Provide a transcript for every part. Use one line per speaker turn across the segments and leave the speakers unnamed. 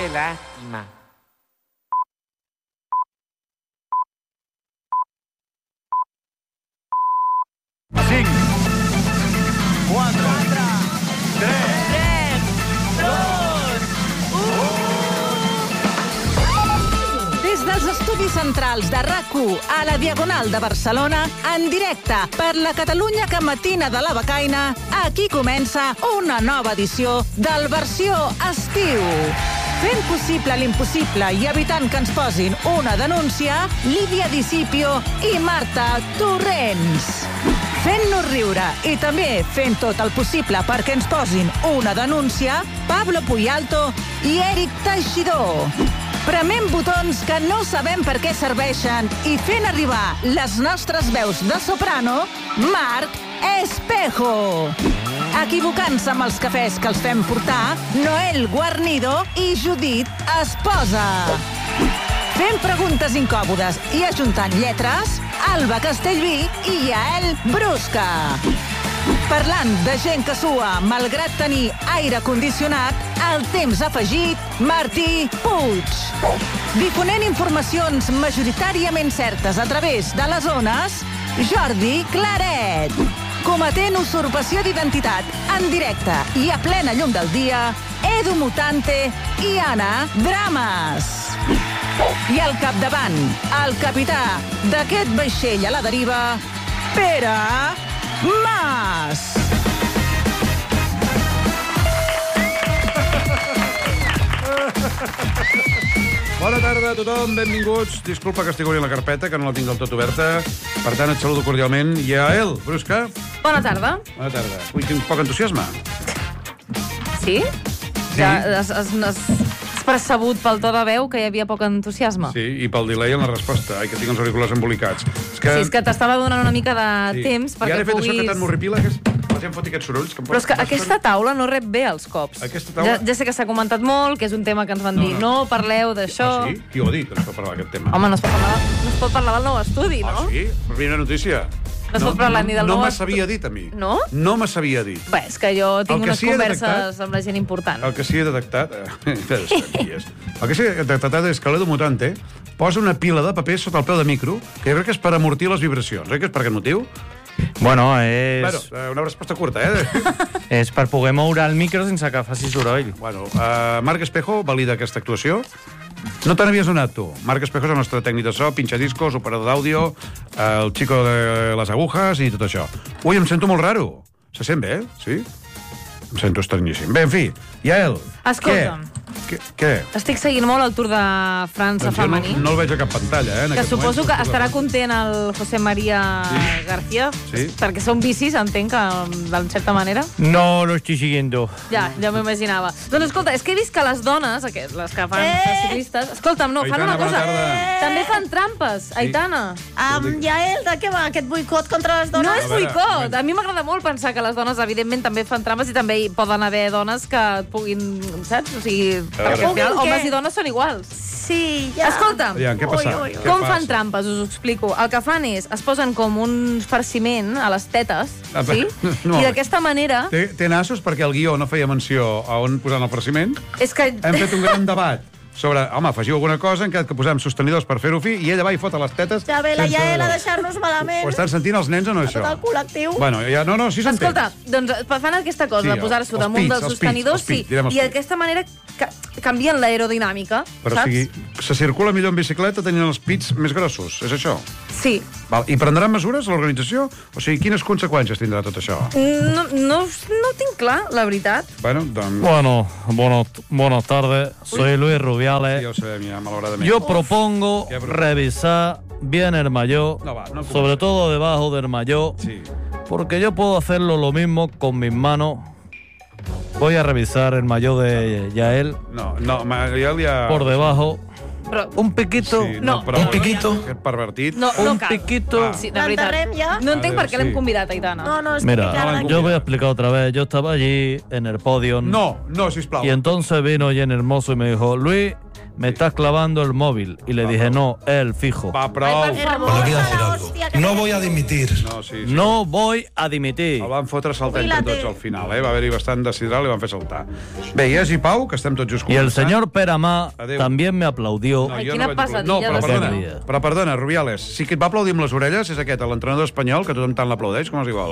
Qué lástima.
Cinc, 4, 3,
2, 1... Des dels estudis centrals de RAC1 a la Diagonal de Barcelona, en directe per la Catalunya que matina de la becaina, aquí comença una nova edició del Versió Estiu. Fent possible l'impossible i evitant que ens posin una denúncia, Lídia Discipio i Marta Torrents. Fent-nos riure i també fent tot el possible perquè ens posin una denúncia, Pablo Puyalto i Eric Teixidor. Prement botons que no sabem per què serveixen i fent arribar les nostres veus de soprano, Marc Espejo. Equivocant-se amb els cafès que els fem portar, Noel Guarnido i Judit Esposa. Fent preguntes incòmodes i ajuntant lletres, Alba Castellví i Yael Brusca. Parlant de gent que sua, malgrat tenir aire condicionat, el temps afegit, Martí Puig. Difonent informacions majoritàriament certes a través de les ones, Jordi Claret. Cometent usurpació d'identitat en directe i a plena llum del dia, Edu Mutante i Anna Drames. I al capdavant, el capità d'aquest vaixell a la deriva, Pere Mas.
Bona tarda a tothom, benvinguts. Disculpa que estic obrint la carpeta, que no la tinc del tot oberta. Per tant, et saludo cordialment. Yael Brusca.
Bona tarda.
Bona tarda. Ui, tinc poc entusiasme.
Sí? Ja has percebut pel to de veu que hi havia poc entusiasme?
Sí, i pel delay en la resposta. Ai, que tinc els auriculars embolicats.
Sí, és que t'estava donant una mica de temps perquè
I ara he fet
puguis...
això que tant m'horripila, que la gent foti aquests sorolls.
Però és que aquesta taula no rep bé els cops.
Aquesta taula...
Ja sé que s'ha comentat molt, que és un tema que ens van dir no parleu d'això...
Ah, sí? Qui ho ha dit, que no es pot parlar d'aquest tema?
Home, no es pot parlar del nou estudi, no?
Ah, sí? Per primera notícia.
No es pot parlar ni del nou
No me
estudi.
s'havia dit a mi.
No?
No me s'havia dit.
Bé, és que jo tinc unes
sí he
converses
detectat-
amb la gent important.
El que sí he detectat... El que sí he detectat és que l'Edu Mutante posa una pila de paper sota el peu de micro, que jo crec que és per amortir les vibracions. Oi que és per aquest motiu?
Bueno, és...
Bueno, una resposta curta, eh?
És per poder moure el micro sense que faci soroll.
Bueno, Marc Espejo valida aquesta actuació. No te n'havies donat, tu. Marc Espejo és el nostre tècnic de so, pinxadiscos, operador d'àudio, el chico de les agujas i tot això. Ui, em sento molt raro. Se sent bé, sí? Em sento estranyíssim. Bé, en fi, Yael.
Escolta'm.
Què?
Estic seguint molt el Tour de França
Doncs jo
femení.
no el veig a cap pantalla,
Que suposo que estarà content el José María García,
Sí.
perquè són bicis, entenc, d'en certa manera.
No lo estoy siguiendo.
Ja m'ho imaginava. Doncs escolta, és que he vist que les dones, les que fan les ciclistes, escolta'm, no, fan
Aitana,
una cosa.
bona tarda.
També fan trampes, Aitana.
Yael, de què va aquest boicot contra les
No
dones?
és boicot. A mi m'agrada molt pensar que les dones, evidentment, també fan trampes i també hi poden haver dones que et puguin, saps? O sigui, perquè al final
Puguin
homes
què?
i dones són iguals.
Sí, ja.
Escolta,
Aviam, què passa?
Ui, ui, ui.
Què
com
passa?
fan trampes? Us ho explico. El que fan és, es posen com un farciment a les tetes, sí?
No.
I d'aquesta manera...
Té nassos perquè el guió no feia menció a on posar el farciment.
És que...
Hem fet un gran debat sobre, home, afegiu alguna cosa, en què posem sostenidors per fer-ho fi, i ella va i fot a les tetes...
Ja ve la
sense-
Yael a deixar-nos malament.
Ho estan sentint els nens o no,
A
això?
tot el col·lectiu.
Bueno, ja, no, sí s'entén.
Escolta, doncs fan aquesta cosa,
Sí,
de posar-s'ho
els
damunt
pits,
dels
els pits,
sostenidors,
els pits,
sí,
direm els
i
pits.
d'aquesta manera canvien l'aerodinàmica,
Però, o
saps?
sigui, se circula millor en bicicleta tenint els pits més grossos, és això?
Sí.
Val. I prendran mesures l'organització? O sigui, quines conseqüències tindrà tot això?
No tinc clar, la veritat.
Bueno, doncs...
Bueno, buenas tardes. Soy Luis Rubiales.
Ja ho sabem, ja, malauradament.
Yo propongo
Qué bruto.
revisar bien el maillot,
No va, no
sobre todo debajo del maillot,
Sí.
porque yo puedo hacerlo lo mismo con mis manos. Voy a revisar el maillot de Yael
No, Yael ja...
por debajo.
Però,
Un piquito.
Sí,
No,
però
un piquito.
Aquest pervertit.
no
Un
cal.
piquito.
Sí, de veritat.
L'enterrem ja?
No entenc per què l'hem
Sí.
convidat, Aitana.
No, és
Mira,
que clar,
yo voy a explicar otra vez. Yo estaba allí en el podio.
No, sisplau.
Y entonces vino Jen Hermoso y me dijo, Luis, me estás clavando el móvil. Y le dije, no, él fijo.
Va, prou.
Ai, per favor.
Hermosa
quiero decir
la
algo.
hostia que
No
te-
voy a dimitir.
No, sí.
No voy a dimitir.
El van fotre saltar entre
Jubilate.
tots al final, Va haver-hi bastant de sidral i van fer saltar. Bé, i i Pau, que estem tots just
Y el
començant.
señor Peramá
Adeu.
también me aplaudió.
Ai,
jo
quina
vaig aplaudir.
pesadilla
No,
de
ser.
però perdona, Rubiales, sí que et va aplaudir amb les orelles és aquest, l'entrenador espanyol, que tothom tant l'aplaudeix, com es diu?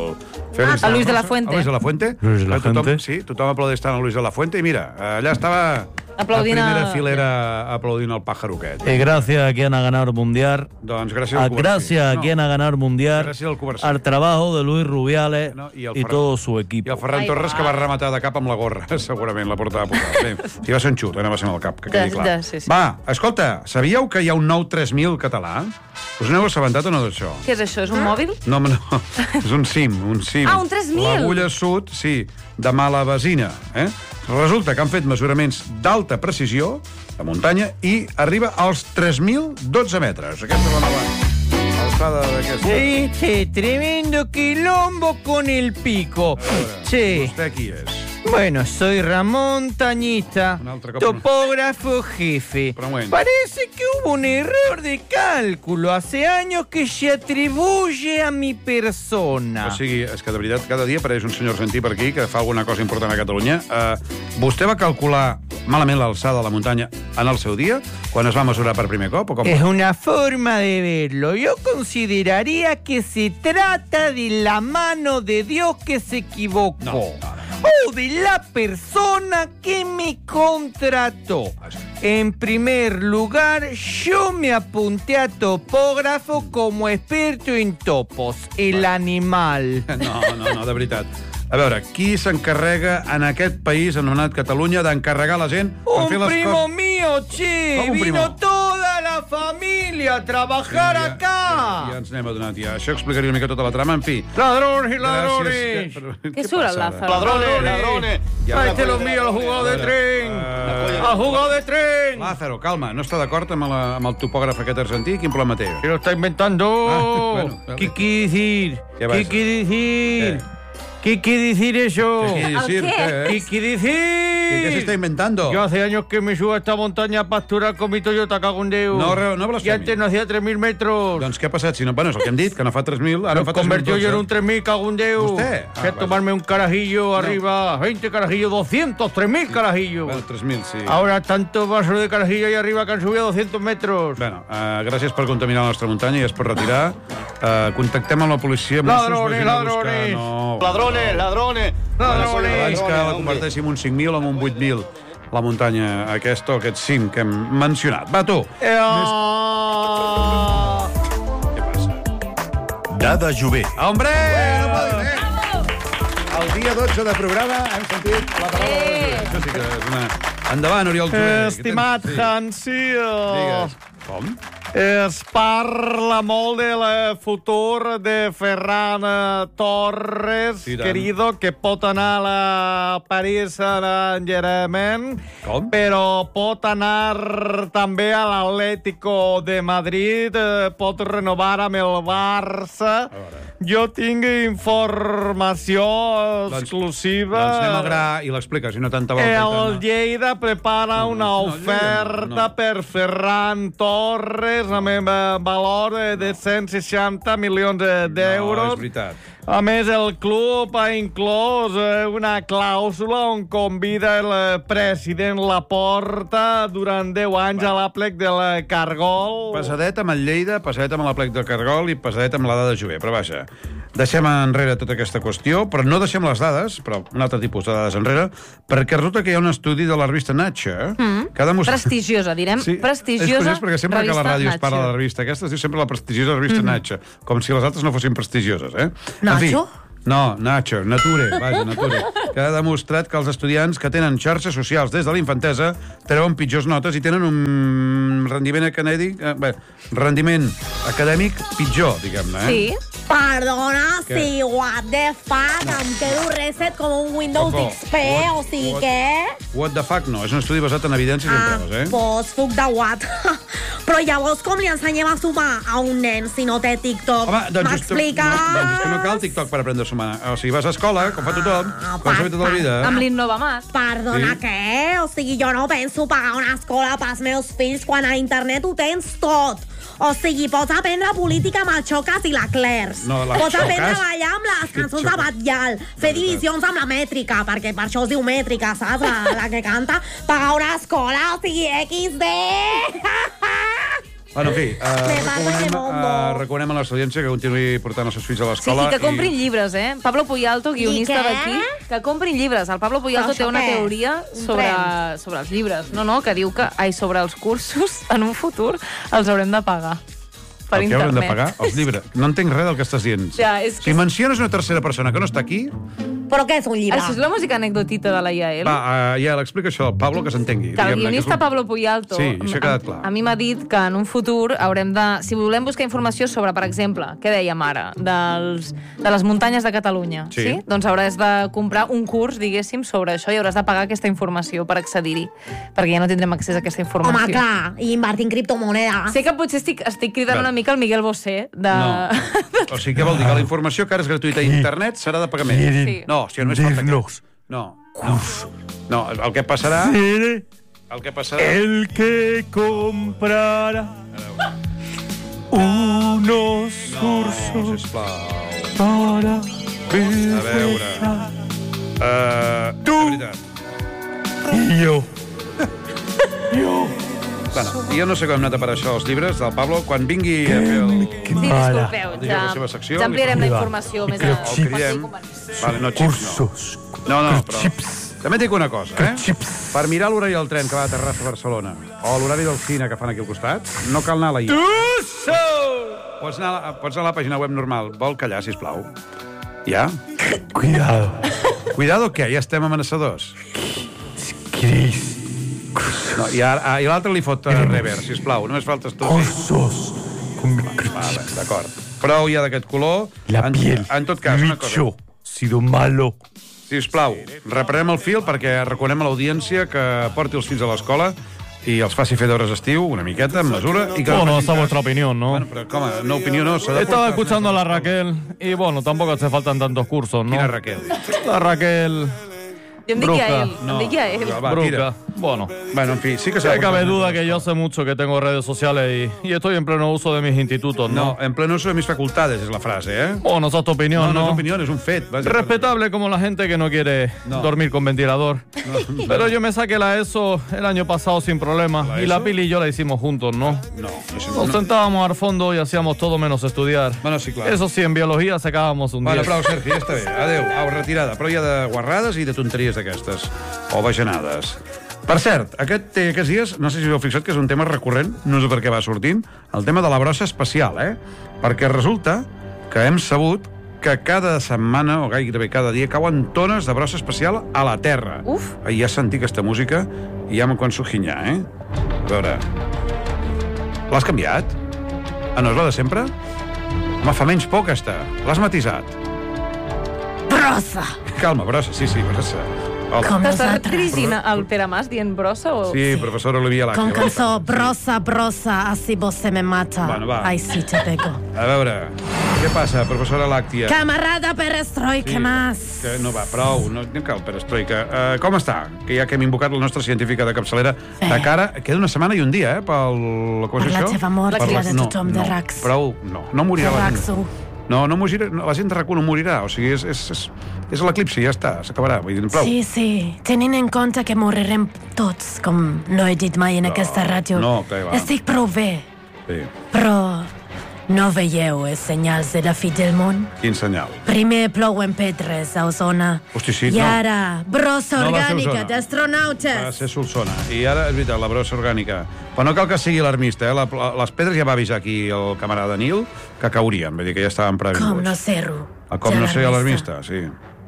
a Luis de la Fuente.
A Luis de la Fuente.
Luis de la
Que tothom,
Fuente.
sí, tothom aplaudeix tant a Luis de la Fuente, i mira, allà estava
Aplaudint
a primera
a-
filera aplaudint el pájaro aquest.
Y gracias a quien ha ganado el mundial.
Doncs gràcies al Covarsí.
Gracias a quien ha ganado el mundial.
Gràcies al Covarsí.
Al trabajo de Luis Rubiales
No,
y,
el Ferran-
todo su
I
equipo.
el Ferran
Ai,
Torres,
va.
que va rematar de cap amb la gorra, segurament, la portada posada. Bé, i va ser un xut, anava a ser amb el cap, que quedi clar.
Sí.
Va, escolta, sabíeu que hi ha un nou 3000 català? Us n'heu assabentat o no d'això?
Què és això? És un mòbil?
No, home, no. És un CIM, un CIM.
Ah, un 3000.
L'Agulla Sud, sí, de Malavesina. Resulta que han fet mesuraments d'alta precisió, de muntanya, i arriba als 3.012 metres. Aquesta és la nova alçada d'aquesta.
Tremendo quilombo con el pico. Che,
Vostè qui és?
bueno, soy Ramón Tañita,
Un altre cop.
topógrafo jefe.
Però un moment.
Parece que hubo un error de cálculo hace años que se atribuye a mi persona.
O sigui, és que de veritat cada dia apareix un senyor argentí per aquí que fa alguna cosa important a Catalunya. Vostè va calcular malament l'alçada de la muntanya en el seu dia, quan es va mesurar per primer cop, o com?
Es una forma de verlo. Yo consideraría que se trata de la mano de Dios que se equivocó. O de la persona que me contrató. En primer lugar, yo me apunté a topógrafo como experto en topos, el animal.
No, de veritat. A veure, qui s'encarrega en aquest país anomenat Catalunya d'encarregar la gent per
Un
fer les
primo
coses?
mío, che,
¿Cómo un
vino
primo?
toda la familia a trabajar acá.
Ja ens n'hem adonat, ja. Això explicaria una mica tota la trama, en fi.
Ladrones y
Gràcies.
ladrones.
Què surt el Lázaro?
Ladrones.
Ja,
Este lo mío, el jugador de tren. El jugador de tren.
Lázaro, calma, no està d'acord amb el topògraf aquest argentí? Quin problema té?
Se lo está inventando.
bueno,
¿Qué quiere decir?
¿Qué pasa?
¿Qué quiere decir? ¿Qué quiere decir eso?
Què quiere decir?
¿El qué?
¿Qué quiere decir?
¿Qué se está inventando?
Yo hace años que me subo a esta montaña a pasturar con mi Toyota, cago en Déu.
No
Y
blasfemi.
antes no hacía 3.000 metros.
Doncs què ha passat? Si no, bueno, és el que hem dit, que no fa 3.000, ara
Lo
en fa 3.012.
convirtió yo en un 3.000, cago en Déu.
¿Usted?
Fui a
Ah,
tomarme un carajillo arriba, 20 carajillos, 200, 3.000 carajillos.
Bueno, 3.000, sí.
Ahora tantos vasos de carajillo ahí arriba que han subido 200 metros.
Bueno, gràcies per contaminar la nostra muntanya i es pot retirar. Contactem amb la policia. Mossos,
Ladrones,
vagin a buscar-
ladrones.
No.
Ladrones.
Abans que la converteixi en un 5.000 o en un 8.000, la muntanya aquesta o aquest cim que hem mencionat. Va, tu! Què passa?
Dada Jové.
Hombre! No pot ser! El dia 12 de programa hem sentit la paraula de Jové. Això sí que és una... Endavant, Oriol Jové.
Estimat
Sí.
Hancio,
Digues. Com?
es parla molt del futur de Ferran Torres,
I tant.
querido, que pot anar a la Paris Saint-Germain,
Com?
però pot anar també a l'Atlético de Madrid, pot renovar amb el Barça. Jo tinc informació exclusiva.
Doncs anem al gra i l'expliques, si no tanta volta. i
El
tant.
Lleida prepara una oferta per Ferran Torres amb valor de 160 milions
No,
d'euros.
és veritat.
A més, el club ha inclòs una clàusula on convida el president Laporta durant 10 anys a l'àplec del Cargol.
Passadet amb el Lleida, passadet amb la plec del Cargol i passadet amb la dada Jové. Però vaja, deixem enrere tota aquesta qüestió, però no deixem les dades, però un altre tipus de dades enrere, perquè resulta que hi ha un estudi de la revista Nature que ha demostrat...
Prestigiosa, direm.
Sí,
Prestigiosa
és curiós perquè sempre que a la
revista
ràdio es parla de la
Nature.
revista aquesta es diu sempre la prestigiosa revista Nature, com si les altres no fossin prestigioses, eh? En fi,
Nacho?
no, Nature, Nature, vaja, Nature, que ha demostrat que els estudiants que tenen xarxes socials des de la infantesa treuen pitjors notes i tenen un rendiment acadèmic, rendiment acadèmic pitjor, diguem-ne, eh?
Sí.
Perdona, sí, what the fuck, em quedo reset com un Windows
Coco,
XP, o sigui, què?
What the fuck, no. És un estudi basat en evidències i en proves,
Pues fuck de what. Però llavors com li ensenyem a sumar a un nen si no té TikTok?
Home, doncs
m'expliques?
doncs és que no cal TikTok per aprendre a sumar. O sigui, vas a escola, com fa tothom, com s'ha fet tota la vida.
Amb l'Innovamat.
Perdona,
Sí.
què? O sigui, jo no penso pagar una escola pels meus fills quan a internet ho tens tot. O sigui, pots aprendre política amb el Xocas i la Clars.
No, la
pots aprendre a
Xocas?
ballar amb les cançons de
Xocas.
Batllal, fer divisions amb la mètrica, perquè per això es diu mètrica, saps? La que canta. Pagar una escola, o sigui, XD!
Bueno, en fi,
Me pasa de bombo.
recomanem a l'audiència que continuï portant els seus fills a
Sí,
l'escola.
i que comprin llibres, eh? Pablo Puyalto, guionista
I què?
d'aquí, que comprin llibres. El Pablo Puyalto
Però
té
això
una
què és?
teoria
Un
sobre els llibres. No, que diu que sobre els cursos, en un futur, els haurem de pagar per
El que
internet.
haurem de pagar? Els llibres. No entenc res del que estàs dient.
Ja, és que-
Si menciones una tercera persona que no està aquí,
Però què és un llibre?
Això és la música anecdotita de la Iael.
va, ja l'explica això al Pablo, que s'entengui.
Que el
Diguem-ne,
guionista
és
Pablo Puyalto
Sí, això ha quedat clar.
a mi m'ha dit que en un futur haurem de... Si volem buscar informació sobre, per exemple, què dèiem ara, de les muntanyes de Catalunya,
Sí.
doncs hauràs de comprar un curs, diguéssim, sobre això i hauràs de pagar aquesta informació per accedir-hi, perquè ja no tindrem accés a aquesta informació.
Home, clar, i invertir en criptomonedes.
Sé que potser estic cridant una mica el Miguel Bosé de...
No. O sigui, què vol dir? Que la informació que ara és gratuïta a internet serà de pagament?
Sí.
No, si només falta que... No. No, el que passarà... El que passarà...
El que comprarà unos cursos
Sisplau.
para
A veure...
Tu.
De veritat.
y yo.
Bueno, jo no sé com hem anat a parar això, els llibres del Pablo. Quan vingui a fer el...
Sí, disculpeu,
Digue la seva secció,
ja ampliarem la
li fa-
informació més
El
a...
cridem. Vale, no, xips no. No, però... També et dic una cosa, Per mirar l'horari del tren que va a Terrassa a Barcelona o l'horari del cine que fan aquí al costat, no cal anar a la IA. Pots anar a la pàgina web normal. Vol callar, sisplau? Ja?
Cuidado.
Cuidado què? Ja estem amenaçadors.
Cris.
No, i l'altre li fot rever, sisplau. Només faltes tu. Sí.
Cursos con
Vale, d'acord. Prou ja d'aquest color.
la piel.
En tot cas, una cosa.
Micho. Sido malo.
Sisplau, reprenem el fil perquè recomanem a l'audiència que porti els fills a l'escola i els faci fer d'hores estiu una miqueta, en mesura. I que
Bueno, esa es vuestra opinión, ¿no?
Bueno, pero ¿cómo? No, opinión no. s'ha de
Estaba
portar-
escuchando a la Raquel y bueno, tampoco hace falta tantos cursos, ¿no?
Quina Raquel?
La Raquel
Jo em dic
Bruca.
Iael,
No.
em dic Iael.
Va, tira.
Bruca. Bueno,
Bueno, en fi, sí que
no
s'ha de
cabe
portar-
duda que yo hace mucho que tengo redes sociales y estoy en pleno uso de mis institutos,
No,
¿no?
en pleno uso de mis facultades, és la frase, eh?
Bueno, esa es tu opinión,
No, no
¿no?
és opinió, és un fet. Vaja.
Respetable como la gente que no quiere
No.
dormir con ventilador. Pero yo me saqué la ESO el año pasado sin problema.
¿La
Y la
ESO?
Pili y yo la hicimos juntos, ¿no?
No, això
Nos
no.
sentábamos al fondo y hacíamos todo menos estudiar.
Bueno, sí, clar.
Eso sí, en biología sacábamos un 10.
Bueno, prou, Sergi, ja està bé. Adéu, au, retirada. Prou ja de guarrades i de tonteries d'aquestes. O bajanades. Per cert, aquests dies, no sé si us heu fixat que és un tema recurrent, no sé per què va sortint, el tema de la brossa espacial, Perquè resulta que hem sabut que cada setmana, o gairebé cada dia, cauen tones de brossa espacial a la Terra.
Uf.
Ja sentir aquesta música i ja me'n començo a ginyar, A veure... L'has canviat? No és la de sempre? Home, fa menys por, aquesta. L'has matisat.
Brossa!
Calma, brossa, sí, brossa. Hola.
Com
T'està
nosaltres.
dirigint el Pere Mas dient brossa o...
Sí, professora Olivia Lacke.
Com cançó, brossa, brossa, así vos se me mata.
Bueno, va.
Ai, sí, te pego.
A veure, què passa, professora Làctia?
Camarada Perestroika, què més?
Que no va, prou, no cal perestroika. Com està? Que ja que hem invocat la nostra científica de capçalera, de cara... Queda una setmana i un dia, pel... Com és
Per la
això?
teva mort
Per
i la de tothom de RACS.
Prou, no morirà
De
la gent.
RACS 1.
No morirà, la gent de RAC1 no morirà, o sigui, és l'eclipsi, ja està, s'acabarà, vull dir, prou.
Sí, tenint en compte que morirem tots, com no he dit mai en aquesta ràdio.
no, que va.
Estic prou bé,
Sí.
però no veieu els senyals de la fi del món?
Quin senyal?
Primer plouen pedres a Osona.
Hosti, sí,
I
no.
ara, brossa
No va ser
orgànica
Osona. Va
d'astronautes.
ser Solsona. I ara, és veritat, la brossa orgànica. Però no cal que sigui alarmista, les pedres ja va avisar aquí el camarada Nil que caurien, vull dir que ja estaven previnguts.
Com no ser-ho?
Com no ser alarmista, sí.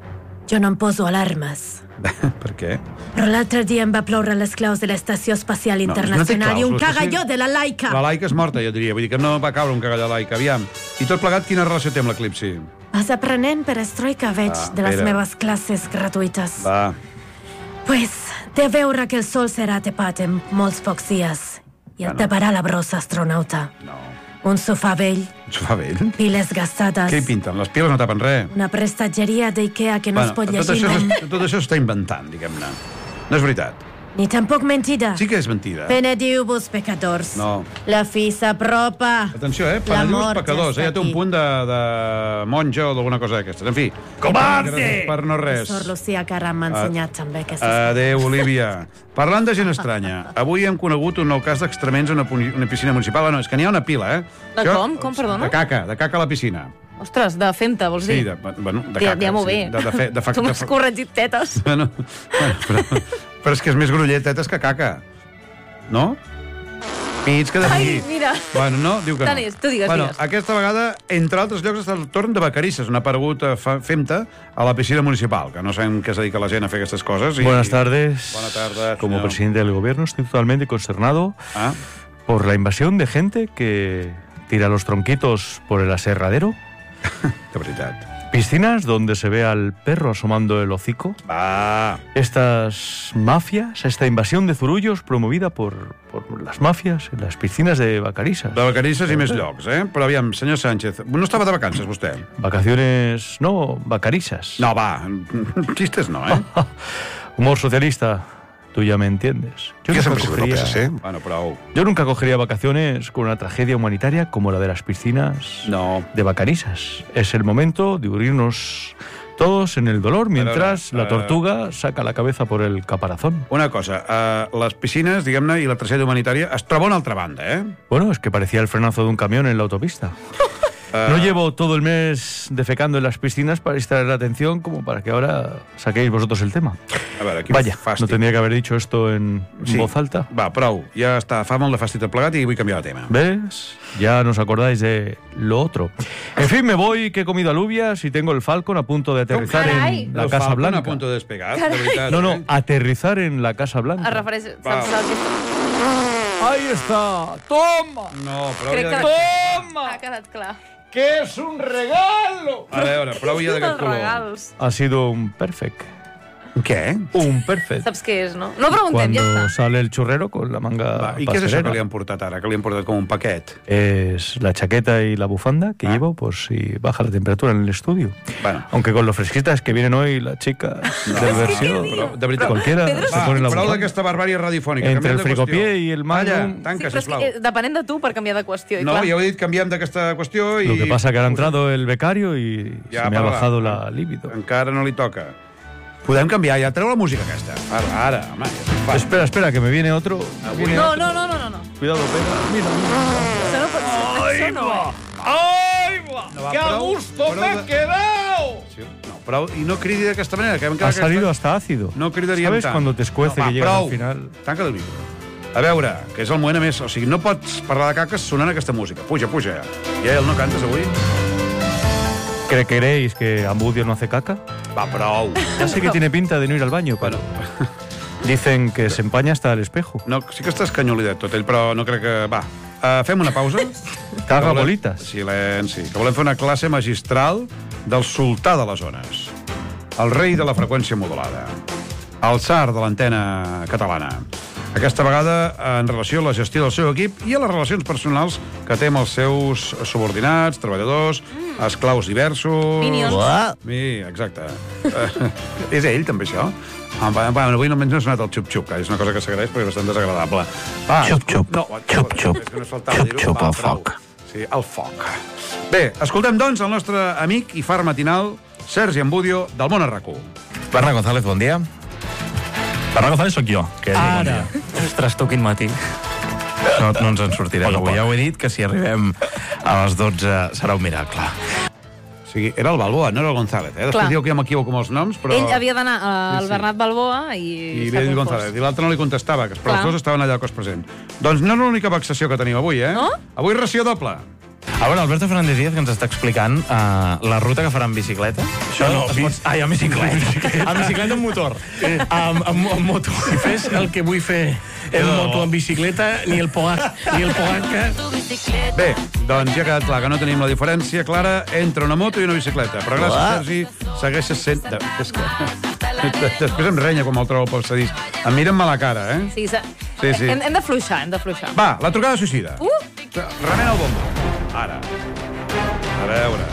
Jo no em poso alarmes.
Per què?
Però l'altre dia em va ploure les claus de l'Estació Espacial Internacional i un cagalló de la Laika.
La Laika és morta, jo diria. Vull dir que no va caure un cagalló de Laika. Aviam. I tot plegat, quina relació té amb l'eclipsi?
Vas aprenent perestroika, veig, de les
espera.
meves classes gratuïtes.
Va.
Pues, té a veure que el sol serà tapat en molts pocs dies i et taparà la brossa, astronauta.
No.
Un sofà vell,
Això fa vell?
piles gastades,
Què hi pinten? Les piles no tapen res.
una prestatgeria d'Ikea que no es pot llegir
tot això s'està inventant, diguem-ne. No és veritat.
ni tampoc mentida.
Sí que és mentida.
Penediu-vos, pecadors.
No.
La fi s'apropa.
Atenció,
La
penedius
mort
pecadors.
ja
Ja té un
està
punt de monja o d'alguna cosa d'aquestes. En fi.
Covarde!
Per no res.
Sor Lucía Caram m'ha ensenyat també aquestes
Adéu, Olívia. Parlant de gent estranya, avui hem conegut un nou cas d'extremenys a una piscina municipal. No, és que n'hi ha una pila,
De com? Com, perdona?
De caca a la piscina.
Ostres, de fem-te, vols dir?
Sí, de caca.
Ja m'ho ve. Tu m'has corregit tetes.
Bueno, però és que és més groller tetes que caca. No? Pits que de
Ai,
dir.
mira.
Bueno, no, diu que
Tant
no.
és, tu digues,
bueno,
digues.
Aquesta vegada, entre altres llocs, està el torn de Vacarisses, on ha aparegut Femta a la piscina municipal, que no sabem què es dedica la gent a fer aquestes coses.
Buenas tardes.
Buenas tardes,
Como
señor.
presidente del gobierno estoy totalmente consternado
Ah,
por la invasión de gente que tira los tronquitos por el aserradero,
de veritat.
piscinas donde se ve al perro asomando el hocico,
Va.
estas mafias, esta invasión de zurullos promovida por las mafias en las piscinas de Vacarisas.
De Vacarisses i més llocs, eh? Però aviam, senyor Sánchez, no estava de vacances, vostè?
Vacaciones, no, Vacarisas.
No, va, xistes no, eh?
Humor socialista, tú ya me entiendes. Yo
Què
nunca
sempre surt del
cogería-
PSC?
Bueno, prou.
Yo nunca cogería vacaciones con una tragedia humanitaria como la de las piscinas
No.
de Vacarisas. Es el momento de unirnos todos en el dolor mientras la tortuga saca la cabeza por el caparazón.
Una cosa, les piscines, diguem-ne, i la tragèdia humanitària es troba a una altra banda, eh?
Bueno, es que parecía el frenazo de un camión en la autopista. No llevo todo el mes defecando en las piscinas para distraer la atención como para que ahora saquéis vosotros el tema.
A veure, quin
Vaya,
fàstic.
no tendría que haber dicho esto en voz alta.
Va, prou. Ja està, fa molt de fàstic tot plegat i vull canviar de tema.
¿Ves? Ya nos acordáis de lo otro. En fin, me voy, que he comido alubias y tengo el Falcon a punto de aterrizar
Carai!
en la
El
Casa
Falcon
Blanca.
a punto de despegar, de
Carai.
veritat.
No, no,
eh?
aterrizar en la Casa Blanca.
Es refereix...
Va.
Saps el que...
Ahí está. ¡Toma!
No, prou
Crec
ja
que...
d'aquest...
¡Toma!
Ha quedat clar.
¡Que es un regalo!
A veure, prou ja d'aquest
Els
color.
regals.
Ha sido un perfect.
Què?
Un perfect.
Saps què és, no? No preguntem, ja
Cuando
està.
sale el churrero con la manga
Va, I què és això
pastelera.
que li han portat ara? Que li han portat com un paquet?
Es la chaqueta y la bufanda que llevo por si baja la temperatura en el estudio.
Bueno.
Aunque con lo fresquitas que vienen hoy las chicas del versión,
Però, de veritat.
cualquiera
Pedro,
se
Va,
pone la
prou
bufanda.
d'aquesta barbària radiofònica.
Entre
Canviem
el
de
frigopié
qüestió.
i el
Calla,
Magnum.
tanca,
Sí, però és
sisplau.
que, depenent de tu per canviar de qüestió. I
No,
clar,
ja ho he dit, canviem d'aquesta qüestió i...
Lo que pasa que ahora ha entrado el becario y
Ja,
se me ha
parla.
bajado la libido.
Encara no li toca. Podem canviar, ja treu la música aquesta. Ara, home, ja estic fart.
Espera, espera, que me viene otro. Viene
No,
otro.
no, no, no, no, no.
Cuidado, pega. Mira, mira.
Això no pot ser. Això no,
¡Ay, va!
No, va,
¡Qué a
prou,
gusto
prou
me he
de-
quedado!
Sí, no, prou, i no cridi d'aquesta manera, que encara
Ha salido hasta ácido.
no cridaríem
¿Sabes
tant.
cuando te escuece
va,
que llegas
prou.
al final?
Tanca el micro. A veure, que és el moment a més... O sigui, no pots parlar de caques sonant aquesta música. Puja, puja. I ell no cantes avui?
¿Queréis que Ambudio no hace caca?
Va, prou.
Ya sé que tiene pinta de no ir al baño, pero dicen que se empaña hasta el espejo.
No, sí que està escanyolidet tot ell, però no crec que... Va, fem una pausa.
Caga
Que volem-
bolitas.
Silenci. Que volem fer una classe magistral del sultà de les zones. El rei de la freqüència modulada. El tsar de l'antena catalana. Aquesta vegada en relació a la gestió del seu equip i a les relacions personals que té amb els seus subordinats, treballadors, esclaus diversos...
Minions.
Sí, exacte. És ell, també, això? Avui només no ha sonat el xup-xup, que és una cosa que s'agraeix perquè és bastant desagradable. Va,
Xup-xup,
no,
xup-xup,
és que no es faltava dir-ho.
xup-xup
Va,
al
prou.
foc.
Sí, el foc. Bé, escoltem, doncs, el nostre amic i far matinal, Sergi Ambudio, del Món a RAC1.
Bernat González, bon dia. Bernat González sóc jo. Que
Ara.
Bon dia. Ostres, tu quin matí. No ens en sortirem
Poc a
avui.
poc.
Ja ho he dit, que si arribem a les 12 serà un miracle.
O sigui, era el Balboa, no era el González. Després
Clar.
diu que ja m'equivoco amb els noms, però...
Ell havia d'anar al
Sí, sí.
Bernat Balboa i...
I
s'ha
havia dit
confós.
González. I l'altre no li contestava, però
Clar.
els dos estaven allà cos present. Doncs no és l'única vexació que teniu avui, eh?
No?
Avui ració doble.
A veure, Alberto Fernández Díaz, que ens està explicant la ruta que farà en bicicleta. Això
No,
en bicicleta. En bicicleta amb motor. Amb moto.
Si fes el que vull fer en moto en bicicleta, ni el Pogacar...
Bé, doncs ja ha quedat clar que no tenim la diferència clara entre una moto i una bicicleta. Però gràcies, Sergi, segueixes sent... És que... Després em renya quan me'l trobo pel passadís. Em miren a la cara, eh?
Sí.
Sí.
Hem de fluixar, hem de fluixar.
Va, la trucada suïcida. Remena el bombo. Ara. A veure.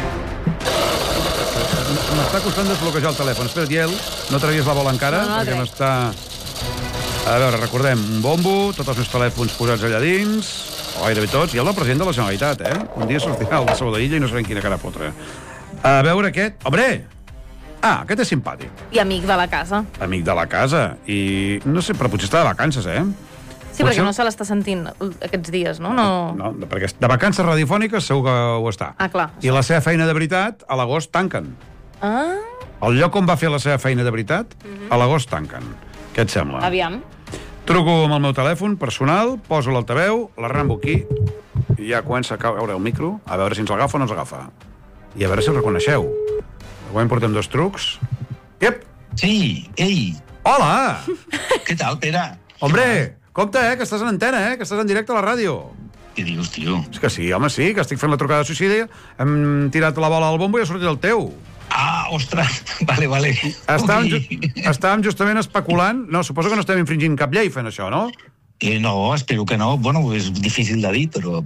M'està costant desbloquejar el telèfon. Espera't, Iel, no traguis la bola encara,
No,
perquè
trec.
m'està... A veure, recordem, un bombo, tots els meus telèfons posats allà dins, o gairebé tots, i el del president de la Generalitat, eh? Un dia sortirà el de Sabadell i no sabem quina cara fotre. A veure aquest... Hombre! Aquest és simpàtic.
I amic de la casa.
Amic de la casa. I no sé, però potser està de vacances, eh?
Sí, perquè no se l'està sentint aquests dies, no?
No, perquè de vacances radiofòniques segur que ho està.
Ah, clar.
I la seva feina de veritat, a l'agost tanquen.
Ah,
El lloc on va fer la seva feina de veritat, a l'agost tanquen. Què et sembla?
aviam.
Truco amb el meu telèfon personal, poso l'altaveu, la rambo aquí, i ja comença a caure el micro, a veure si ens agafa o no ens agafa. I a veure si el reconeixeu. Avui portem 2 trucs. Iep!
Sí, ei,
Hola!
què tal, Pere?
Hombre, compte, que estàs en antena, que estàs en directe a la ràdio.
Què dius, tio?
És que sí, home, sí, que estic fent la trucada suïcida, hem tirat la bola al bombo i ha sortit el teu.
Ah, ostres, vale.
Estàvem justament especulant... No, suposo que no estem infringint cap llei fent això, no?
No, espero que no. Bueno, és difícil de dir, però...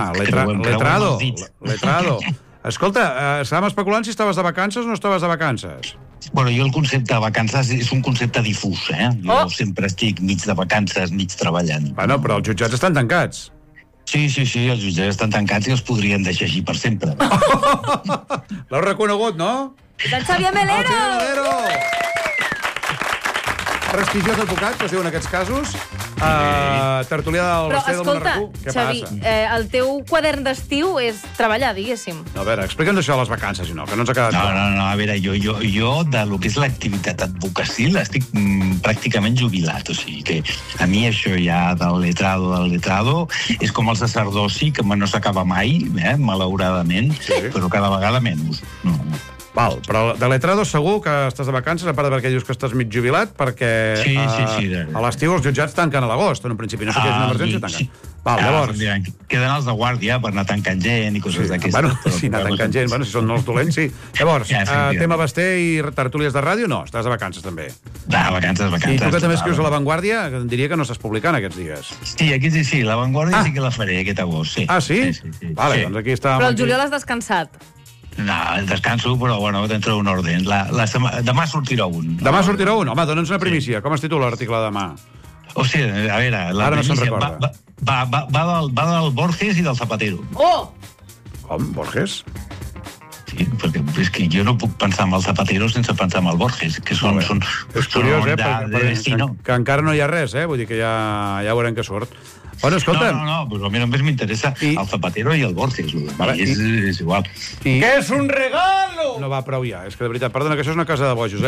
Letrado. Escolta, estàvem especulant si estaves de vacances o no estaves de vacances.
Bueno, jo el concepte de vacances és un concepte difús, eh? Jo sempre estic mig de vacances, mig treballant.
Bueno, però els jutjats estan tancats.
Sí, els jutjats estan tancats i els podrien deixar així per sempre.
L'heu reconegut, no?
Sant Xavier Melero!
Prestigiós advocat, que es diu en aquests casos. Tertulià del
Però,
Basté del
escolta,
Monarcú. Què
Xavi,
passa?
el teu quadern d'estiu és treballar, diguéssim.
No, a veure, explica'ns això de les vacances, que no ens ha quedat clar.
No, a veure, jo de lo que és l'activitat advocacil estic pràcticament jubilat, o sigui que a mi això ja del letrado és com el sacerdoci, que no s'acaba mai, malauradament, però cada vegada menys.
Val, però de letrado segur que estàs de vacances, a part de perquè dius que estàs mig jubilat, perquè
Sí.
a l'estiu els jutjats tanquen a l'agost, en un principi. No sé què és una emergència, tanquen. Val, llavors...
Queden els de guàrdia per anar tancant gent i coses d'aquestes.
Bueno, sí, anar tancant gent, si són els dolents, sí. Llavors, tema Basté i tertúlies de ràdio, no, estàs de vacances, també.
Vacances.
I tu que també escrius a La Vanguardia, diria que no estàs publicant aquests dies.
Sí, aquí sí, La Vanguardia sí que la faré aquest agost, sí.
Ah, sí? Vale, doncs aquí està...
Però el juliol has descansat.
No, descanso, però bueno, dentro d'un orden. Demà sortirà un.
Demà sortirà un? Home, dona'ns una primícia. Com es titula l'article de demà?
O sigui, a veure, la
Ara no se'n
primícia
recorda.
va del Borges i del Zapatero.
Oh!
Com, Borges?
Sí, perquè és que jo no puc pensar en el Zapatero sense pensar en el Borges, que són
És curiós, que encara no hi ha res, vull dir que ja veurem què surt. Bueno, escolta...
No, però a mi només m'interessa el Zapatero i el Borges. És igual.
Que és un regalo!
No va, prou ja. És que de veritat, perdona, que això és una casa de bojos,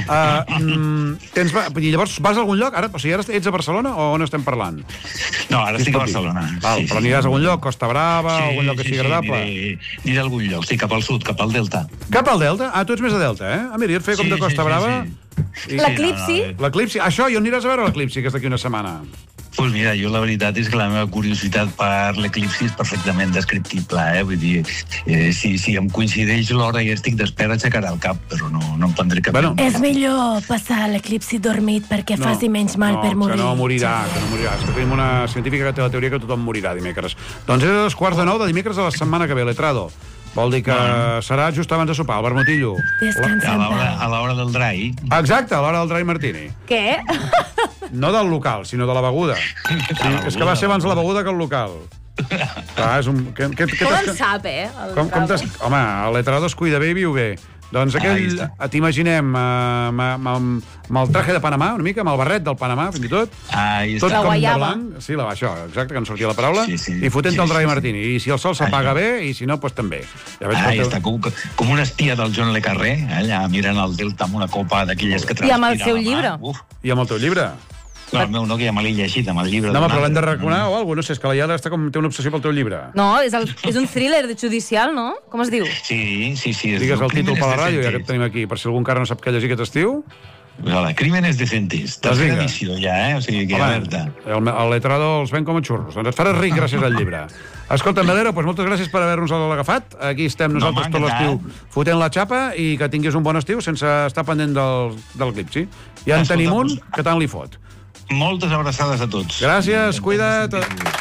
Llavors, vas a algun lloc? O sigui, ara ets a Barcelona o on estem parlant?
No, ara estic a Barcelona.
Però aniràs a algun lloc, Costa Brava, algun lloc que sigui agradable?
Aniré a algun lloc, sí, cap al sud, cap al Delta.
Cap al Delta? Ah, tu ets més a Delta, eh? Ah, mira, jo et feia com de Costa Brava.
L'eclipsi?
L'eclipsi? Això, i on aniràs a veure l'eclipsi, que és d'aquí una setmana?
Doncs mira, jo la veritat és que la meva curiositat per l'eclipsi és perfectament descriptible, vull dir, si em coincideix l'hora i estic despert, aixecarà el cap, però no em prendré cap...
És millor passar l'eclipsi dormit perquè faci menys mal per morir.
No, que no morirà. És que tenim una científica que té la teoria que tothom morirà dimecres. Doncs és a les 8:45 de dimecres de la setmana que ve, Letrado. Vol dir que serà just abans de sopar, el vermutillo.
A l'hora del dry.
Exacte, a l'hora del dry martini.
Què?
No del local, sinó de la beguda. Sí, és que va ser abans la beguda que el local. Clar, és un...
Com en sap,
Home, el Letrado es cuida bé i viu bé. Doncs aquell, t'imaginem amb el traje de Panamà, una mica, amb el barret del Panamà, fins i tot. Tot com de blanc. Sí, això, exacte, que em sortia la paraula. I fotent el dry martini. I si el sol s'apaga bé, i si no, doncs també.
Està com un espia del John le Carré, allà mirant el Delta amb una copa d'aquelles que
transpira. I amb el seu llibre.
I amb el teu llibre.
No, el meu no, que ja me l'he llegit amb el llibre.
No, però l'hem de recomanar o alguna cosa. No sé, és que la Iara té una obsessió pel teu llibre.
No, és un thriller judicial, no? Com es diu?
Sí.
Digues el títol per la ràdio, ja que et tenim aquí, per si algun encara no sap què llegir aquest estiu.
Crímenes decentes. Tercera edició ja, o sigui que alerta.
El letrado els ven com a xurros. Doncs et faràs ric gràcies al llibre. Escolta, Melero, doncs moltes gràcies per haver-nos agafat. Aquí estem nosaltres tot l'estiu fotent la xapa i que tinguis un bon estiu sense estar pendent del clip, sí? Ja en tenim un que tant li fot.
Moltes abraçades a tots.
Gràcies, cuida't.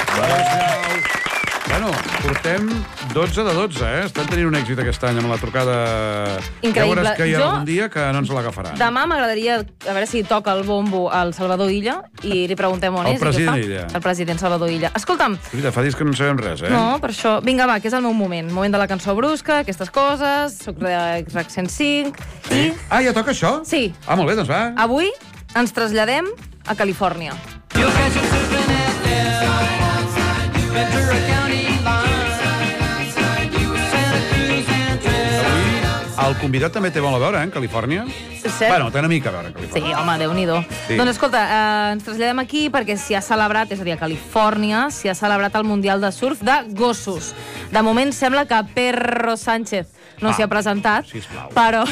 Bueno, portem 12 de 12, eh? Estan tenint un èxit aquest any amb la trucada...
Increïble.
Ja veuràs que hi ha algun dia que no ens l'agafaran.
Demà m'agradaria a veure si toca el bombo al Salvador Illa i li preguntem on és.
El president Illa.
El president Salvador Illa. Escolta'm.
Fa dies que no en sabem res, eh?
No, per això. Vinga, va, que és el meu moment. Moment de la cançó brusca, aquestes coses, soc de RAC 105 i...
Ah, ja toca això?
Sí.
Ah, molt bé, doncs va.
Avui ens traslladem a Califòrnia.
El convidat també té molt a veure, en Califòrnia.
És cert?
Bueno, té una mica a veure, en Califòrnia.
Sí, home, Déu-n'hi-do.
Sí.
Doncs escolta, ens traslladem aquí perquè s'hi ha celebrat, és a dir, a Califòrnia, s'hi ha celebrat el Mundial de Surf de Gossos. De moment sembla que Perro Sánchez no s'hi ha presentat, però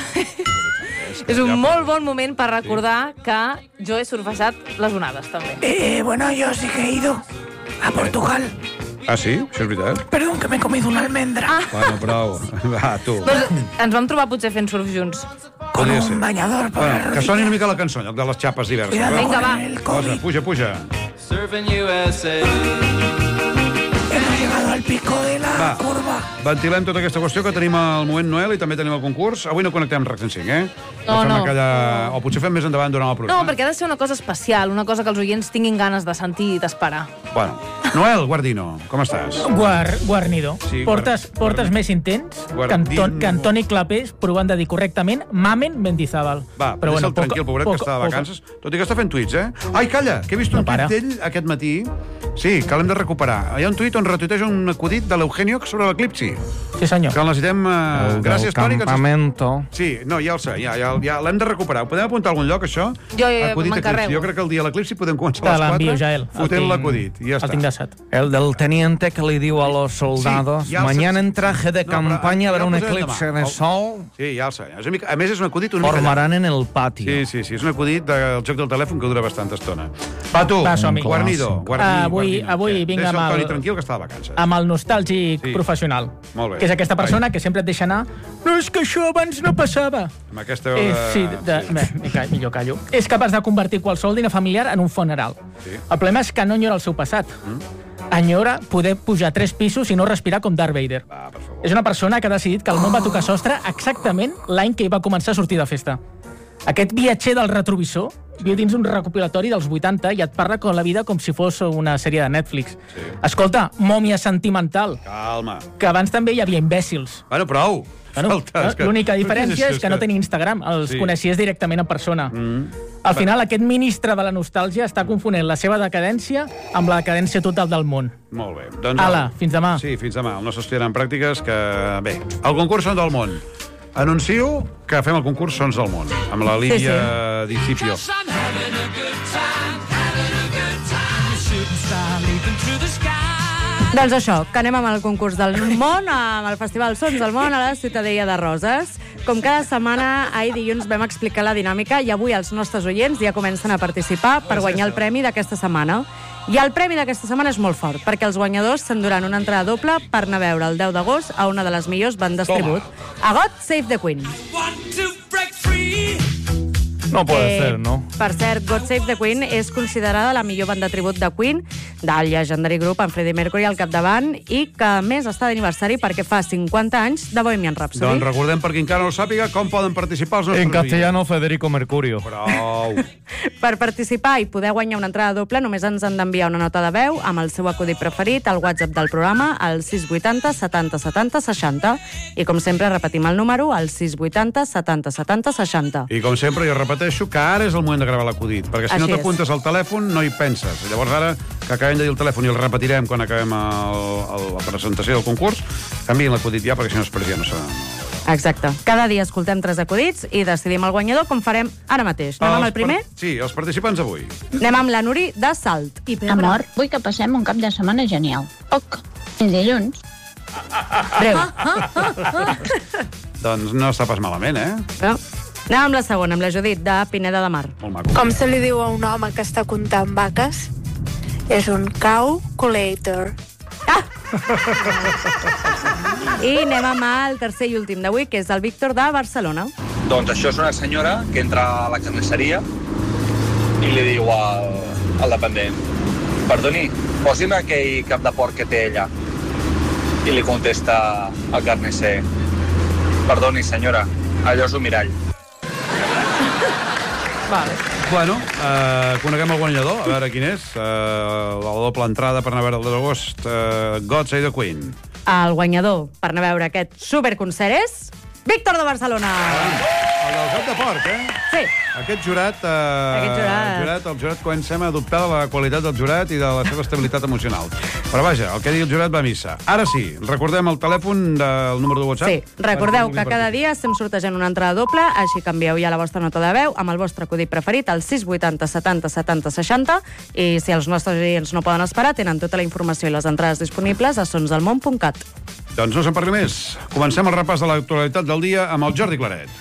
és un molt bon moment per recordar que jo he surfejat les onades, també.
Bueno, yo sí que he ido a Portugal.
Ah, sí? Això és veritat?
Perdón, que me he comido una almendra.
Bueno, prou. Va, tu.
Doncs ens vam trobar potser fent surf junts.
Con un bañador por la rodilla.
Que soni una mica la cançó, en lloc de les xapes diverses.
Vinga, va.
Posa, puja.
Surfing USA.
Hemos llegado al pico de la curva.
Ventilem tota aquesta qüestió, que tenim el moment Noel i també tenim el concurs. Avui no connectem RAC 105, eh?
No.
O potser fem més endavant durant el programa.
No, perquè ha de ser una cosa especial, una cosa que els oients tinguin ganes de sentir i d'esperar.
Bueno, Noel Guardino, com estàs?
Guarnido.
Sí,
portes més intents que Antoni Clapés provant de dir correctament Mamen Mendizábal.
Va, però deixa'l tranquil, pobret, que està de vacances. Tot i que està fent tuits, eh? Ai, calla, que he vist un tuit d'ell aquest matí. Sí, que l'hem de recuperar. Hi ha un tuit on retuiteja un acudit de l'Eugenio sobre l'eclipsi.
Sí, senyor.
Que el necessitem... Gràcies, Toni.
Campamento.
Sí, no, ja el sé, ja l'hem de recuperar. Ho podem apuntar a algun lloc, això?
Jo m'encarrego.
Jo crec que el dia de l'eclipsi podem començar a les 4 fotent l'acudit. I ja està.
El tinc desat.
El del teniente que le diu a los soldados,
sí, ja
mañana en traje de campaña habrá un eclipse de sol.
Sí, ja el sé. A més, és un acudit una
formaran en el patio.
Sí, és un acudit del joc del telèfon que dura bastanta estona. Va, tu, Guarnido.
Avui vinc
amb el Toni tranquil, que està de vacances.
Amb el nostàlgic professional.
Molt bé.
Que és aquesta persona que sempre et deixa anar. No, és que això abans no passava.
Amb aquesta...
Millor callo. És capaç de convertir qualsevol dinar familiar en un funeral. El problema és que no enyora el seu passat. Enyora poder pujar 3 pisos i no respirar com Darth Vader. És una persona que ha decidit que el món va tocar sostre exactament l'any que hi va començar a sortir de festa. Aquest viatger del retrovisor viu dins un recopilatori dels 80 i et parla com la vida com si fos una sèrie de Netflix. Escolta, mòmia sentimental.
Calma.
Que abans també hi havia imbècils.
Bueno, prou.
L'única diferència és que no tenia Instagram, els coneixies directament en persona. Al final, aquest ministre de la nostàlgia està confonent la seva decadència amb la decadència total del món.
Molt bé. Doncs
Ala, fins demà.
Sí, fins demà. El nostre estudiant en pràctiques que... Bé, el concurs Sons del Món. Anuncio que fem el concurs Sons del Món, amb la Lídia Discipio.
Doncs això, que anem amb el concurs del món, amb el Festival Sons del Món a la Ciutadella de Roses. Com cada setmana, ahir dilluns vam explicar la dinàmica i avui els nostres oients ja comencen a participar per guanyar el premi d'aquesta setmana. I el premi d'aquesta setmana és molt fort, perquè els guanyadors s'enduran una entrada doble per anar a veure el 10 d'agost a una de les millors bandes tribut, a God Save the Queen.
No puede ser, ¿no?
Per cert, God Save the Queen és considerada la millor banda tribut de Queen, del llegendari grup amb Freddie Mercury al capdavant, i que a més està d'aniversari perquè fa 50 anys de Bohemian Rhapsody.
Doncs recordem, per qui encara no ho sàpiga, com poden participar els nostres
En castellano, Federico Mercurio.
Prou.
Per participar i poder guanyar una entrada doble, només ens han d'enviar una nota de veu amb el seu acudit preferit al WhatsApp del programa, al 680 70 70 60. I com sempre, repetim el número, al 680 70 70 60.
I com sempre, jo repeteixo que ara és el moment de gravar l'acudit, perquè si no t'apuntes al telèfon no hi penses. Llavors ara, que acabem de dir el telèfon i el repetirem quan acabem la presentació del concurs, canviïn l'acudit ja, perquè si no després ja no serà...
Exacte. Cada dia escoltem 3 acudits i decidim el guanyador, com farem ara mateix. Anem amb el primer?
Sí, els participants avui.
Anem amb la Nuri de Salt.
Amor, vull que passem un cap de setmana genial. Ok, fins dilluns.
Breu.
Doncs no està pas malament,
No. Anem amb la segona, amb la Judit, de Pineda de Mar.
Molt maco.
Com se li diu a un home que està comptant vaques? És un calculator.
I anem amb el tercer i últim d'avui, que és el Víctor de Barcelona.
Doncs això és una senyora que entra a la carnisseria i li diu al dependent: perdoni, posi'm aquell cap de porc que té ella. I li contesta el carnisser: perdoni, senyora, allò és un mirall.
Vale.
Bueno, coneguem el guanyador, a veure quin és. La doble entrada per anar a veure el de l'agost. God Save the Queen.
El guanyador per anar a veure aquest superconcert és Víctor de Barcelona.
El del cap de porc,
Sí.
Aquest jurat,
Aquest
el jurat comencem a dubtar de la qualitat del jurat i de la seva estabilitat emocional. Però vaja, el que digui el jurat va a missa. Ara sí, recordem el telèfon del número de WhatsApp.
Sí, recordeu que cada dia estem sortejant una entrada doble, així que envieu ja la vostra nota de veu amb el vostre acudit preferit al 680 70 70 60 i si els nostres oients no poden esperar, tenen tota la informació i les entrades disponibles a sonsdelmont.cat.
Doncs no se'n parli més. Comencem el repàs de l'actualitat del dia amb el Jordi Claret.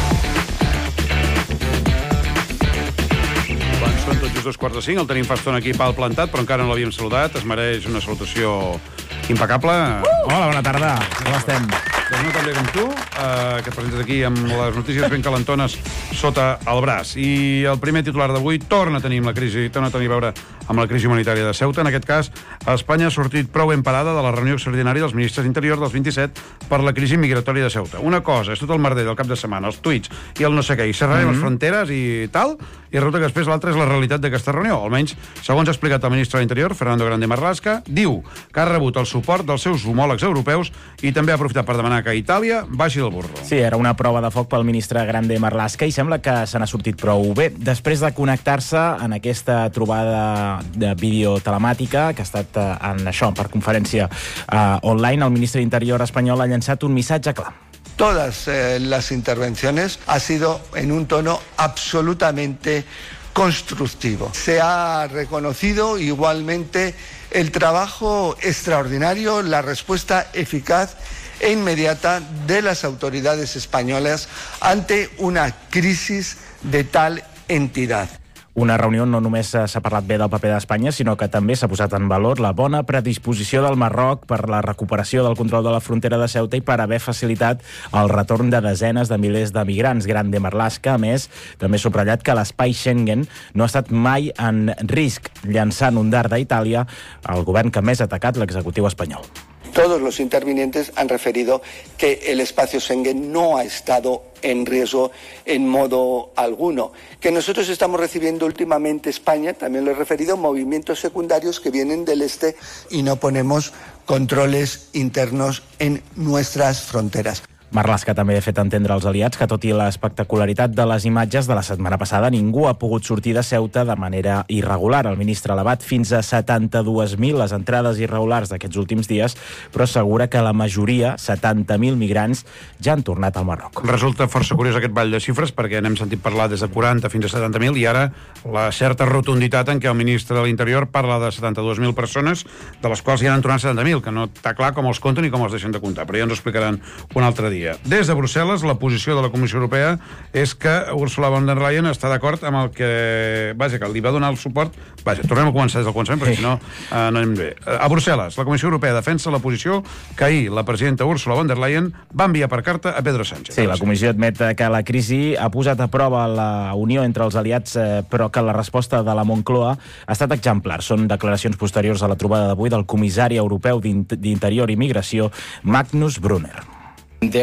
Són tot just 2:45, el tenim fa estona aquí pal plantat, però encara no l'havíem saludat. Es mereix una salutació impecable.
Hola, bona tarda. Com estem?
Doncs no tan bé com tu, que et presentes aquí amb les notícies ben calentones sota el braç. I el primer titular d'avui torna a tenir amb la crisi, torna a tenir a veure amb la crisi humanitària de Ceuta. En aquest cas, Espanya ha sortit prou ben parada de la reunió extraordinària dels ministres d'interior dels 27 per la crisi migratòria de Ceuta. Una cosa és tot el merder del cap de setmana, els tuits i el no sé què, i cerrarem les fronteres i tal, i resulta que després l'altra és la realitat d'aquesta reunió. Almenys, segons ha explicat el ministre de l'Interior, Fernando Grande Marlaska, diu que ha rebut el suport dels seus homòlegs europeus i també ha aprofitat per demanar que Itàlia baixi del burro.
Sí, era una prova de foc pel ministre Grande Marlaska i sembla que se n'ha sortit prou bé. Després de connectar-se en aquesta trobada de videotelemàtica, que ha estat en això, per conferència online, el ministre d'Interior espanyol ha llançat un missatge clar.
Todas las intervenciones ha sido en un tono absolutamente constructivo. Se ha reconocido igualmente el trabajo extraordinario, la respuesta eficaz e inmediata de las autoridades españolas ante una crisis de tal entidad.
Una reunió on no només s'ha parlat bé del paper d'Espanya, sinó que també s'ha posat en valor la bona predisposició del Marroc per la recuperació del control de la frontera de Ceuta i per haver facilitat el retorn de desenes de milers de migrants. Grande Marlaska, a més, també ha subratllat que l'espai Schengen no ha estat mai en risc, llançant un dard a Itàlia, el govern que més ha atacat l'executiu espanyol.
Todos los intervinientes han referido que el espacio Schengen no ha estado en riesgo en modo alguno. Que nosotros estamos recibiendo últimamente España, también lo he referido, movimientos secundarios que vienen del este y no ponemos controles internos en nuestras fronteras.
Marlaska també ha fet entendre als aliats que, tot i l'espectacularitat de les imatges de la setmana passada, ningú ha pogut sortir de Ceuta de manera irregular. El ministre ha elevat fins a 72.000 les entrades irregulars d'aquests últims dies, però assegura que la majoria, 70.000 migrants, ja han tornat al Marroc.
Resulta força curiós aquest ball de xifres, perquè n'hem sentit parlar des de 40 fins a 70.000, i ara la certa rotunditat en què el ministre de l'Interior parla de 72.000 persones, de les quals ja n'han tornat 70.000, que no està clar com els compten i com els deixen de comptar, però ja ens ho explicaran un altre dia. Des de Brussel·les, la posició de la Comissió Europea és que Ursula von der Leyen està d'acord amb el que... Vaja, que li va donar el suport... Vaja, tornem a començar des del començament, perquè si no, no anem bé. A Brussel·les, la Comissió Europea defensa la posició que ahir la presidenta Ursula von der Leyen va enviar per carta a Pedro Sánchez.
Sí, la comissió admet que la crisi ha posat a prova la unió entre els aliats, però que la resposta de la Moncloa ha estat exemplar. Són declaracions posteriors a la trobada d'avui del comissari europeu d'Interior i Migració, Magnus Brunner.
Hi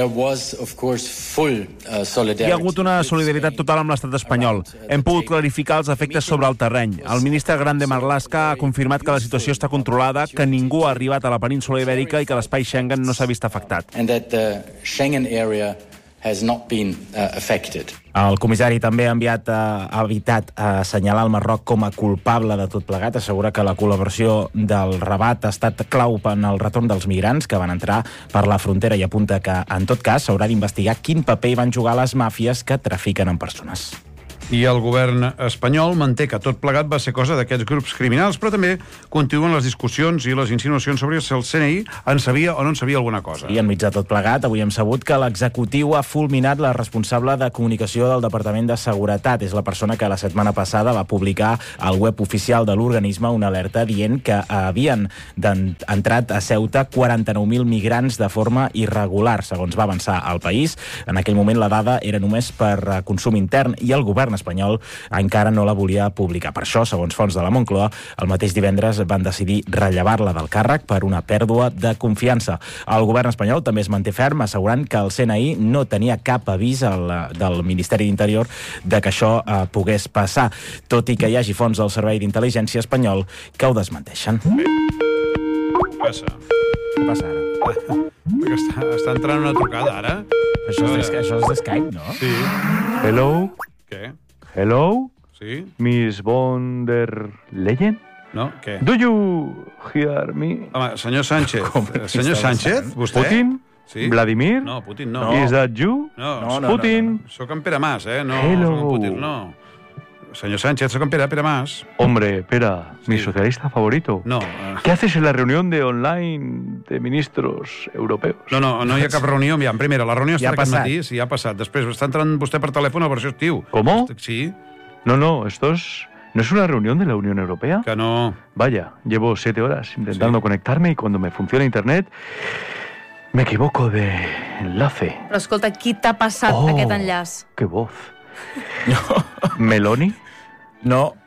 ha
hagut una solidaritat total amb l'estat espanyol. Hem pogut clarificar els efectes sobre el terreny. El ministre Grande Marlaska ha confirmat que la situació està controlada, que ningú ha arribat a la península Ibèrica i que l'espai Schengen no s'ha vist afectat.
has not been affected.
El comissari també ha evitat assenyalar el Marroc com a culpable de tot plegat. Assegura que la col·laboració del Rabat ha estat clau en el retorn dels migrants que van entrar per la frontera i apunta que, en tot cas, s'haurà d'investigar quin paper hi van jugar les màfies que trafiquen amb persones.
I el govern espanyol manté que tot plegat va ser cosa d'aquests grups criminals, però també continuen les discussions i les insinuacions sobre si el CNI en sabia o no en sabia alguna cosa.
I enmig de tot plegat, avui hem sabut que l'executiu ha fulminat la responsable de comunicació del Departament de Seguretat. És la persona que la setmana passada va publicar al web oficial de l'organisme una alerta dient que havien entrat a Ceuta 49.000 migrants de forma irregular, segons va avançar al país. En aquell moment la dada era només per consum intern i el govern espanyol encara no la volia publicar. Per això, segons fonts de la Moncloa, el mateix divendres van decidir rellevar-la del càrrec per una pèrdua de confiança. El govern espanyol també es manté ferm, assegurant que el CNI no tenia cap avís del Ministeri d'Interior de que això pogués passar, tot i que hi hagi fonts del Servei d'Intel·ligència espanyol que ho desmenteixen.
Què passa?
Què passa ara?
Està entrant una trucada, ara?
Això és de Skype, no?
Sí.
Hello?
Què?
Hello?
Sí?
Miss von der Leyen?
No, què?
Do you hear me?
Home, senyor Sánchez. Senyor Sánchez, vostè?
Putin?
Sí?
Vladimir?
No, Putin no.
Is that you?
No,
Putin?
Soc en Pere Mas, No,
Hello.
soc en Putin, no. Señor Sánchez, soy con Pere Mas.
Hombre, Pera, mi socialista favorito.
No.
¿Qué haces en la reunión de online de ministros europeos?
No hi ha cap reunió. Mira, primera, la reunió està aquest matí. Sí, ja ha passat. Després està entrant vostè per telèfon a versió estiu.
¿Cómo?
Sí.
No, esto es... ¿No es una reunión de la Unión Europea?
Que no.
Vaya, llevo 7 horas intentando conectarme y cuando me funciona internet me equivoco de enlace.
Però escolta, qui t'ha passat aquest enllaç?
¡Qué voz! ¿Meloni?
No.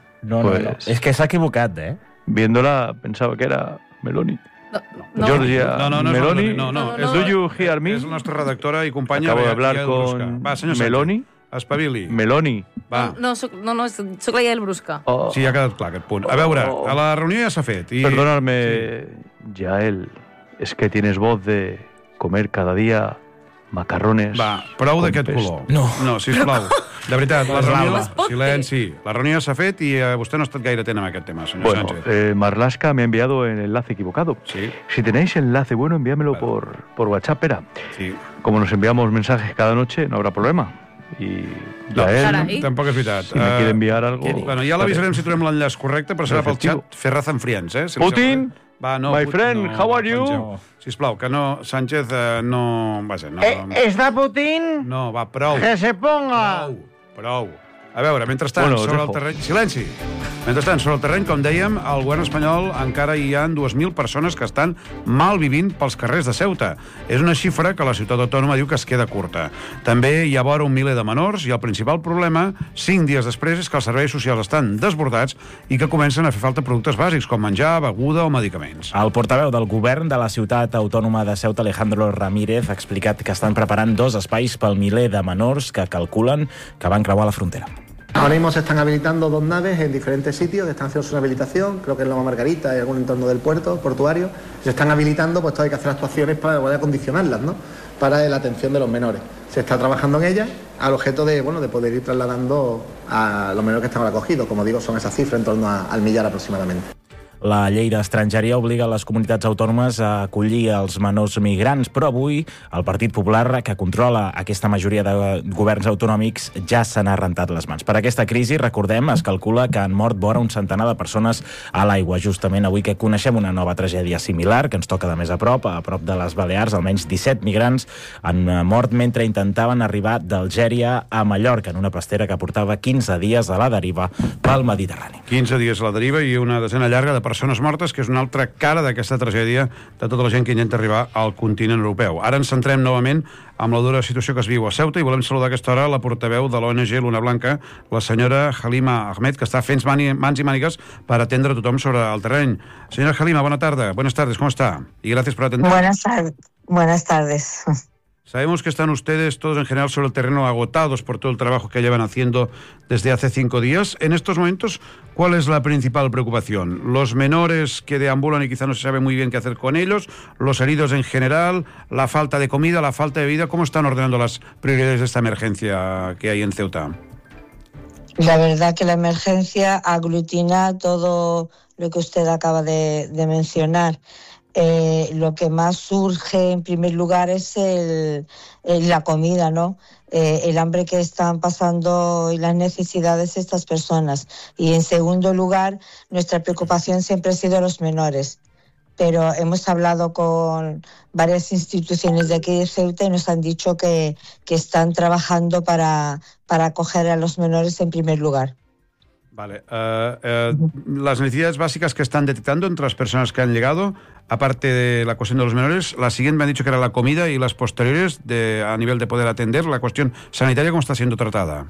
Pues,
És que s'ha equivocat,
Viéndola pensaba que era Meloni.
No.
Georgia Meloni.
No.
Do you hear me?
És la nostra redactora i companya.
Acabo de hablar con Meloni.
Espavili.
Meloni.
Va.
No, soc la Yael Brusca.
Sí, ha quedat clar aquest punt. A veure, a la reunió ja s'ha fet.
Perdonadme, Yael, es que tienes voz de comer cada día macarrones.
Va, prou d'aquest color. No, sisplau. De veritat, la reunió... Silenci. La reunió s'ha fet i vostè no ha estat gaire atent amb aquest tema, senyor Sánchez.
Marlaska me ha enviado el enlace equivocado.
Sí.
Si tenéis enlace bueno, envíamelo por WhatsApp, Pera.
Sí.
Como nos enviamos mensajes cada noche, no habrá problema. Y
tampoc és veritat.
Si me quiere enviar algo...
Bueno, ja l'avisarem si trobem l'enllaç correcte, però serà pel xat Ferraz Enfrians,
Putin!
Va, no,
My friend, how are you?
Sisplau, que no, Sánchez, no... Vaja, no...
¿Está Putin?
No, va, prou.
Que se ponga.
Prou. A veure, mentrestant, sobre el terreny... Silenci! Mentrestant, sobre el terreny, com dèiem, al govern espanyol encara hi ha 2.000 persones que estan malvivint pels carrers de Ceuta. És una xifra que la ciutat autònoma diu que es queda curta. També hi ha vora 1 miler de menors i el principal problema, 5 dies després, és que els serveis socials estan desbordats i que comencen a fer falta productes bàsics com menjar, beguda o medicaments.
El portaveu del govern de la ciutat autònoma de Ceuta, Alejandro Ramírez, ha explicat que estan preparant 2 espais pel miler de menors que calculen que van creuar la frontera.
Ahora mismo se están habilitando 2 naves en diferentes sitios, están haciendo su habilitación, creo que en Loma Margarita y algún entorno del puerto portuario. Se están habilitando, pues todavía hay que hacer actuaciones para poder acondicionarlas, ¿no? Para la atención de los menores. Se está trabajando en ellas al objeto de, de poder ir trasladando a los menores que están acogidos. Como digo, son esas cifras en torno al millar aproximadamente.
La llei d'estrangeria obliga les comunitats autònomes a acollir els menors migrants, però avui el Partit Popular, que controla aquesta majoria de governs autonòmics, ja se n'ha rentat les mans. Per aquesta crisi, recordem, es calcula que han mort vora un centenar de persones a l'aigua. Justament avui que coneixem una nova tragèdia similar, que ens toca de més a prop de les Balears, almenys 17 migrants han mort mentre intentaven arribar d'Algèria a Mallorca, en una pastera que portava 15 dies a la deriva pel Mediterrani.
15 dies a la deriva i una desena llarga de persones mortes, que és una altra cara d'aquesta tragèdia de tota la gent que intenta arribar al continent europeu. Ara ens centrem novament amb la dura situació que es viu a Ceuta i volem saludar a aquesta hora la portaveu de l'ONG Luna Blanca, la senyora Halima Ahmed, que està fent mans i mànigues per atendre tothom sobre el terreny. Senyora Halima, buenas tardes, ¿cómo está? Y gracias por atender.
Buenas tardes.
Sabemos que están ustedes todos en general sobre el terreno agotados por todo el trabajo que llevan haciendo desde hace 5 días. En estos momentos, ¿cuál es la principal preocupación? ¿Los menores que deambulan y quizá no se sabe muy bien qué hacer con ellos? ¿Los heridos en general? ¿La falta de comida? ¿La falta de bebida? ¿Cómo están ordenando las prioridades de esta emergencia que hay en Ceuta?
La verdad que la emergencia aglutina todo lo que usted acaba de mencionar. Lo que más surge en primer lugar es la comida, ¿no? El hambre que están pasando y las necesidades de estas personas. Y en segundo lugar, nuestra preocupación siempre ha sido los menores. Pero hemos hablado con varias instituciones de aquí de Ceuta y nos han dicho que están trabajando para acoger a los menores en primer lugar.
Vale. Las necesidades básicas que están detectando entre las personas que han llegado, aparte de la cuestión de los menores, la siguiente me han dicho que era la comida, y las posteriores, a nivel de poder atender, la cuestión sanitaria, ¿cómo está siendo tratada?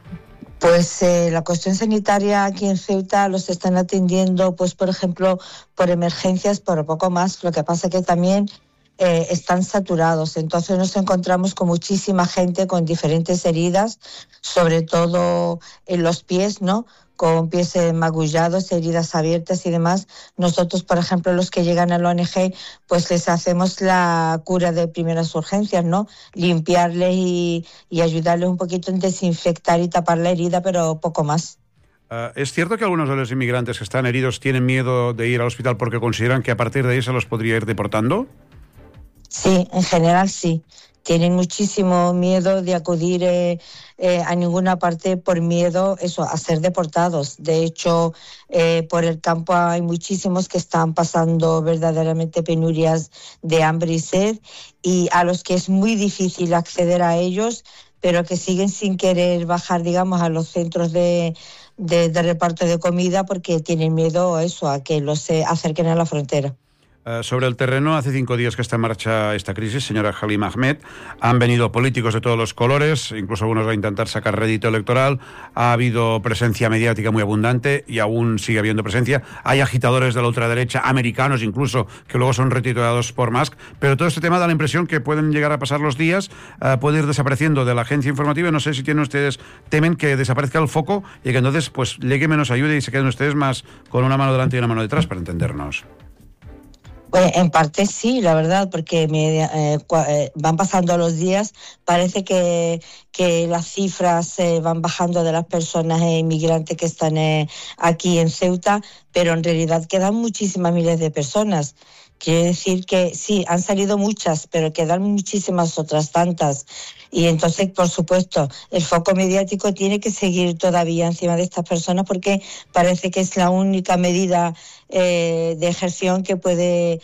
Pues la cuestión sanitaria aquí en Ceuta los están atendiendo, pues por ejemplo, por emergencias, por poco más. Lo que pasa que también están saturados. Entonces nos encontramos con muchísima gente con diferentes heridas, sobre todo en los pies, ¿no? Con pies magullados, heridas abiertas y demás. Nosotros, por ejemplo, los que llegan a la ONG, pues les hacemos la cura de primeras urgencias, ¿no? Limpiarles y ayudarles un poquito en desinfectar y tapar la herida, pero poco más.
¿Es cierto que algunos de los inmigrantes que están heridos tienen miedo de ir al hospital porque consideran que a partir de ahí se los podría ir deportando?
Sí, en general sí. Tienen muchísimo miedo de acudir a ninguna parte por miedo a ser deportados. De hecho, por el campo hay muchísimos que están pasando verdaderamente penurias de hambre y sed, y a los que es muy difícil acceder a ellos, pero que siguen sin querer bajar, digamos, a los centros de reparto de comida porque tienen miedo a que los acerquen a la frontera.
Sobre el terreno, hace 5 días que está en marcha esta crisis, señora Halim Ahmed. Han venido políticos de todos los colores, incluso algunos van a intentar sacar rédito electoral. Ha habido presencia mediática muy abundante y aún sigue habiendo presencia. Hay agitadores de la ultraderecha, americanos incluso, que luego son retitulados por Musk. Pero todo este tema da la impresión que pueden llegar a pasar los días, puede ir desapareciendo de la agencia informativa. No sé si tienen ustedes, temen que desaparezca el foco y que entonces pues llegue menos ayuda y se queden ustedes más con una mano delante y una mano detrás, para entendernos.
Pues en parte sí, la verdad, porque van pasando los días, parece que las cifras van bajando de las personas inmigrantes que están aquí en Ceuta, pero en realidad quedan muchísimas miles de personas. Quiere decir que sí, han salido muchas, pero quedan muchísimas otras tantas. Y entonces, por supuesto, el foco mediático tiene que seguir todavía encima de estas personas porque parece que es la única medida de ejerción que puede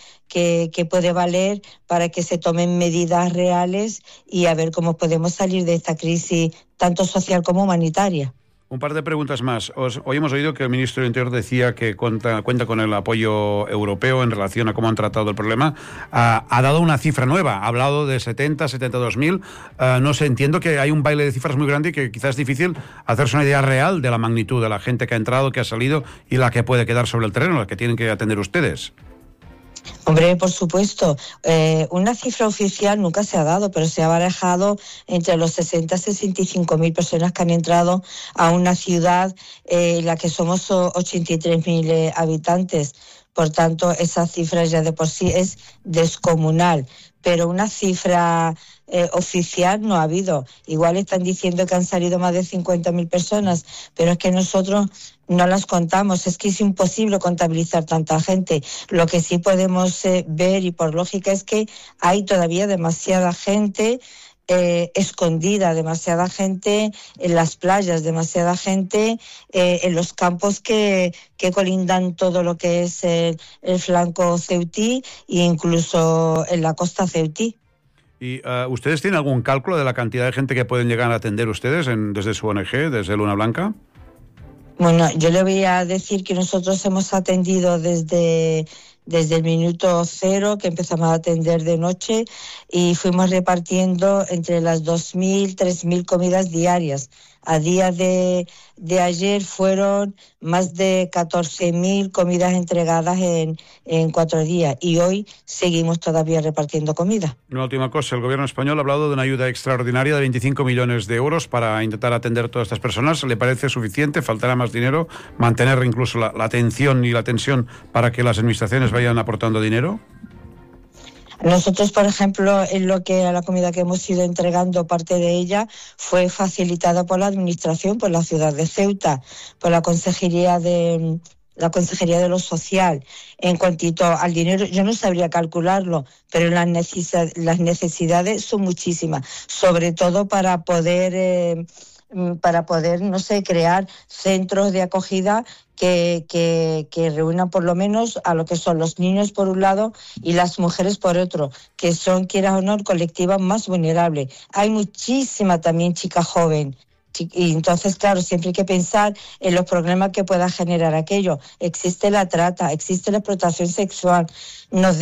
valer para que se tomen medidas reales y a ver cómo podemos salir de esta crisis tanto social como humanitaria.
Un par de preguntas más. Hoy hemos oído que el ministro del Interior decía que cuenta con el apoyo europeo en relación a cómo han tratado el problema. Ha dado una cifra nueva, ha hablado de 72.000. No sé, entiendo que hay un baile de cifras muy grande y que quizás es difícil hacerse una idea real de la magnitud de la gente que ha entrado, que ha salido y la que puede quedar sobre el terreno, la que tienen que atender ustedes.
Hombre, por supuesto. Una cifra oficial nunca se ha dado, pero se ha barajado entre los 60 y 65.000 personas que han entrado a una ciudad en la que somos 83.000 habitantes. Por tanto, esa cifra ya de por sí es descomunal. Pero una cifra oficial no ha habido. Igual están diciendo que han salido más de 50.000 personas, pero es que nosotros no las contamos. Es que es imposible contabilizar tanta gente. Lo que sí podemos ver, y por lógica, es que hay todavía demasiada gente escondida, demasiada gente en las playas, demasiada gente en los campos que colindan todo lo que es el flanco ceutí e incluso en la costa ceutí.
¿Y ustedes tienen algún cálculo de la cantidad de gente que pueden llegar a atender ustedes desde su ONG, desde Luna Blanca?
Bueno, yo le voy a decir que nosotros hemos atendido desde el minuto cero, que empezamos a atender de noche, y fuimos repartiendo entre las 2.000, 3.000 comidas diarias. A día de ayer fueron más de 14.000 comidas entregadas en 4 días y hoy seguimos todavía repartiendo comida.
Una última cosa, el gobierno español ha hablado de una ayuda extraordinaria de 25 millones de euros para intentar atender a todas estas personas. ¿Le parece suficiente? ¿Faltará más dinero? ¿Mantener incluso la atención y la tensión para que las administraciones vayan aportando dinero?
Nosotros, por ejemplo, en lo que a la comida que hemos ido entregando, parte de ella fue facilitada por la Administración, por la ciudad de Ceuta, por la Consejería de lo Social. En cuanto al dinero, yo no sabría calcularlo, pero las necesidades son muchísimas, sobre todo para poder, no sé, crear centros de acogida que reúnan por lo menos a lo que son los niños por un lado y las mujeres por otro, que son, quieras o no, el colectivo más vulnerable. Hay muchísima también chica joven. Y entonces, claro, siempre hay que pensar en los problemas que pueda generar aquello. Existe la trata, existe la explotación sexual. Nos